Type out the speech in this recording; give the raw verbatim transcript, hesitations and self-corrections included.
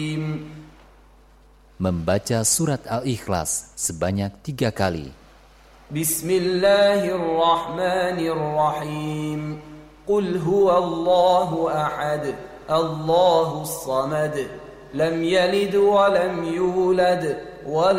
Membaca surat Al-Ikhlas sebanyak tiga kali. Bismillahirrahmanirrahim. Qul huwallahu ahad, Allahus samad, lam yalid wa lam yulad wa